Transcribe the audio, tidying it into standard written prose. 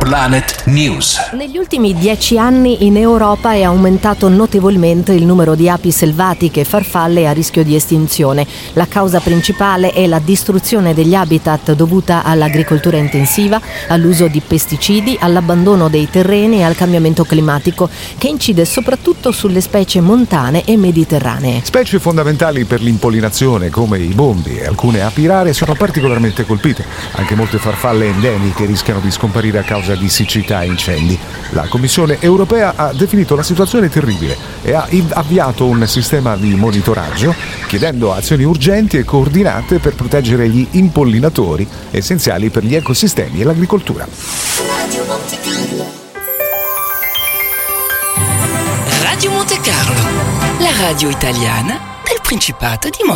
Planet News. Negli ultimi 10 anni in Europa è aumentato notevolmente il numero di api selvatiche e farfalle a rischio di estinzione. La causa principale è la distruzione degli habitat dovuta all'agricoltura intensiva, all'uso di pesticidi, all'abbandono dei terreni e al cambiamento climatico, che incide soprattutto sulle specie montane e mediterranee. Specie fondamentali per l'impollinazione come i bombi e alcune api rare sono particolarmente colpite. Anche molte farfalle endemiche rischiano di scomparire a causa di siccità e incendi. La Commissione europea ha definito la situazione terribile e ha avviato un sistema di monitoraggio chiedendo azioni urgenti e coordinate per proteggere gli impollinatori essenziali per gli ecosistemi e l'agricoltura. Radio Monte Carlo, la radio italiana del Principato di Monaco.